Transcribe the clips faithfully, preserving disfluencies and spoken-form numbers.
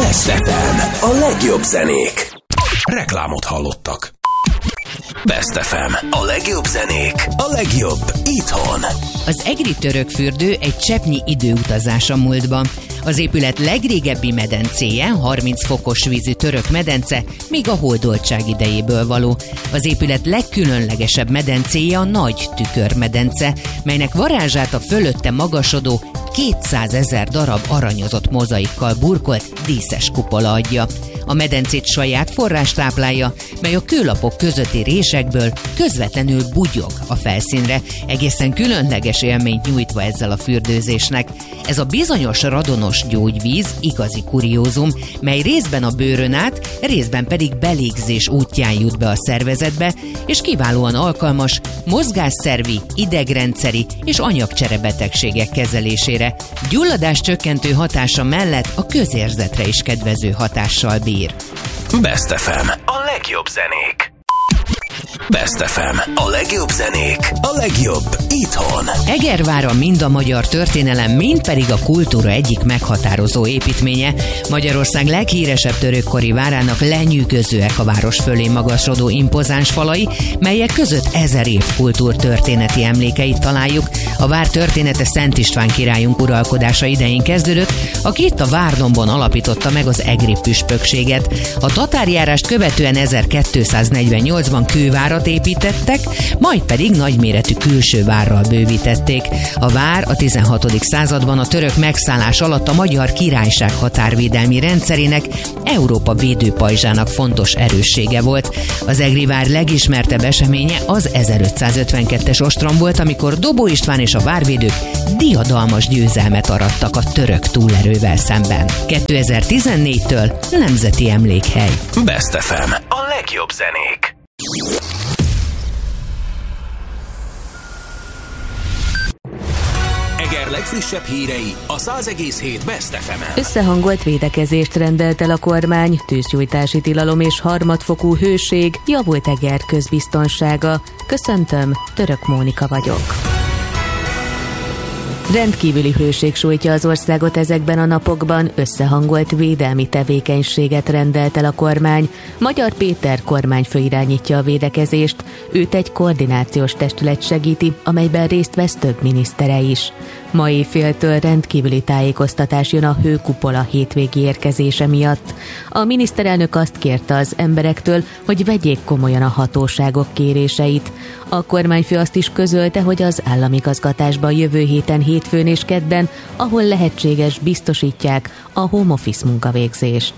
Best ef em, a legjobb zenék. Reklámot hallottak. Best ef em, a legjobb zenék, a legjobb itthon. Az egri török fürdő egy cseppnyi időutazás a múltban. Az épület legrégebbi medencéje, harminc fokos vízű török medence, még a hódoltság idejéből való. Az épület legkülönlegesebb medencéje a Nagy Tükörmedence, melynek varázsát a fölötte magasodó kétszázezer darab aranyozott mozaikkal burkolt díszes kupola adja. A medencét saját forrás táplálja, mely a kőlapok közötti résekből közvetlenül bugyog a felszínre, egészen különleges élményt nyújtva ezzel a fürdőzésnek. Ez a bizonyos radonos gyógyvíz igazi kuriózum, mely részben a bőrön át, részben pedig belégzés útján jut be a szervezetbe, és kiválóan alkalmas mozgásszervi, idegrendszeri és anyagcsere betegségek kezelésére. Gyulladás csökkentő hatása mellett a közérzetre is kedvező hatással bír. Best ef em, a legjobb zenék. Best ef em, a legjobb zenék, a legjobb itthon. Egervára mind a magyar történelem, mind pedig a kultúra egyik meghatározó építménye. Magyarország leghíresebb törökkori várának lenyűgözőek a város fölé magasodó impozáns falai, melyek között ezer év kultúrtörténeti emlékeit találjuk. A vár története Szent István királyunk uralkodása idején kezdődött, aki itt a Várdombon alapította meg az egri püspökséget. A tatárjárást követően ezerkétszáznegyvennyolcban kővárat építettek, majd pedig nagyméretű külső várral bővítették. A vár a tizenhatodik században a török megszállás alatt a Magyar Királyság határvédelmi rendszerének, Európa védőpajzsának fontos erőssége volt. Az egri vár legismertebb eseménye az ezerötszázötvenkettes ostrom volt, amikor Dobó István és a várvédők diadalmas győzelmet arattak a török túlerővel szemben. kétezer-tizennégytől nemzeti emlékhely. Best ef em, a legjobb zenék. Eger legfrissebb hírei a száz egész hét Best ef emen. Összehangolt védekezést rendelt el a kormány, tűzgyújtási tilalom és harmadfokú hőség, javult Eger közbiztonsága. Köszöntöm, Török Mónika vagyok. Rendkívüli hőség sújtja az országot ezekben a napokban, összehangolt védelmi tevékenységet rendelt el a kormány. Magyar Péter kormányfő irányítja a védekezést, őt egy koordinációs testület segíti, amelyben részt vesz több minisztere is. Ma éjféltől rendkívüli tájékoztatás jön a hőkupola hétvégi érkezése miatt. A miniszterelnök azt kérte az emberektől, hogy vegyék komolyan a hatóságok kéréseit. A kormányfő azt is közölte, hogy az államigazgatásban jövő héten hétfőn és kedden, ahol lehetséges, biztosítják a home office munkavégzést.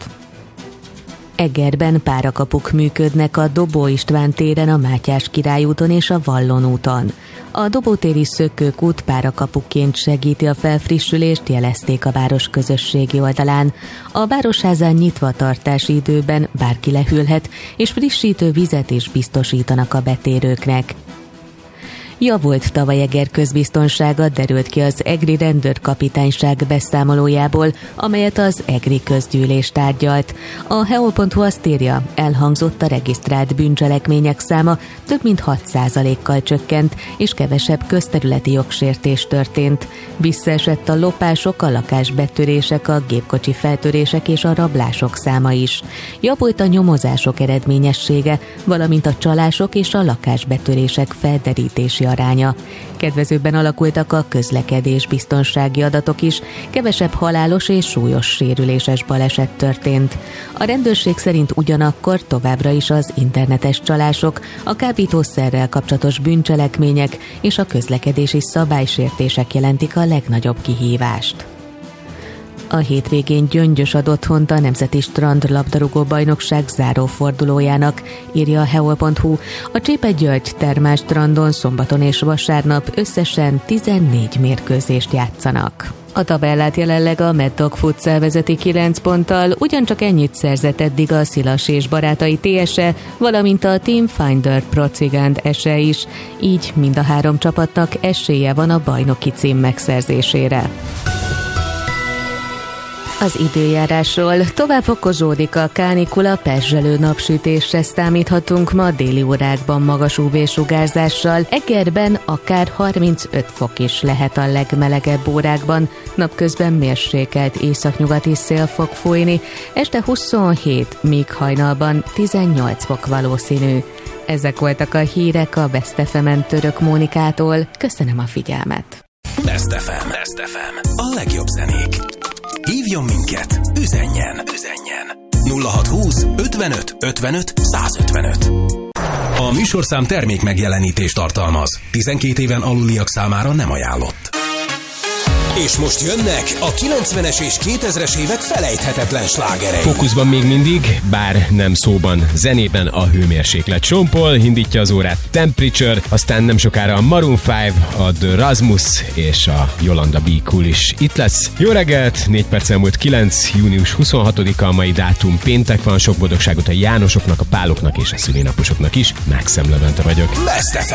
Egerben párakapuk működnek a Dobó István téren, a Mátyás Király úton és a Vallon úton. A Dobótéri szökőkút párakapukként segíti a felfrissülést, jelezték a város közösségi oldalán. A városházán nyitva tartási időben bárki lehűlhet, és frissítő vizet is biztosítanak a betérőknek. Javult tavaly Eger közbiztonsága, derült ki az egri rendőrkapitányság beszámolójából, amelyet az egri közgyűlés tárgyalt. A heo pont hu azt írja, elhangzott a regisztrált bűncselekmények száma, több mint hat százalékkal csökkent, és kevesebb közterületi jogsértés történt. Visszaesett a lopások, a lakásbetörések, a gépkocsi feltörések és a rablások száma is. Javult a nyomozások eredményessége, valamint a csalások és a lakásbetörések felderítési aránya. Kedvezőbben alakultak a közlekedés biztonsági adatok is, kevesebb halálos és súlyos sérüléses baleset történt. A rendőrség szerint ugyanakkor továbbra is az internetes csalások, a kábítószerrel kapcsolatos bűncselekmények és a közlekedési szabálysértések jelentik a legnagyobb kihívást. A hétvégén Gyöngyös ad otthont a Nemzeti Strandlabdarúgó Bajnokság zárófordulójának, írja a heo pont hu. A Cséped-György termál strandon szombaton és vasárnap összesen tizennégy mérkőzést játszanak. A tabellát jelenleg a Mad Dog Futsal vezeti kilenc ponttal, ugyancsak ennyit szerzett eddig a Szilas és barátai té es e, valamint a Team Finder Procigand es e is, így mind a három csapatnak esélye van a bajnoki cím megszerzésére. Az időjárásról. Tovább fokozódik a kánikula, perzselő napsütésre számíthatunk ma déli órákban magas ú vé-sugárzással. Egerben akár harmincöt fok is lehet a legmelegebb órákban. Napközben mérsékelt északnyugati szél fog fújni, este huszonhét, míg hajnalban tizennyolc fok valószínű. Ezek voltak a hírek a Best ef emen Török Mónikától. Köszönöm a figyelmet. Best ef em. Best ef em. A legjobb zenék. Hívjon minket, üzenjen, üzenjen. nulla hat húsz ötvenöt ötvenöt százötvenöt. A műsorszám termék megjelenítést tartalmaz. tizenkét éven aluliak számára nem ajánlott. És most jönnek a kilencvenes és kétezres évek felejthetetlen slágerei. Fókuszban még mindig, bár nem szóban, zenében a hőmérséklet. Sean Paul indítja az órát, Temperature, aztán nem sokára a Maroon öt, a The Rasmus és a Yolanda Be Cool is itt lesz. Jó reggelt, négy perc elmúlt kilenc, június huszonhatodika a mai dátum, péntek van, sok boldogságot a Jánosoknak, a Páloknak és a szülinaposoknak is. Mákszem Levente vagyok. Best ef em.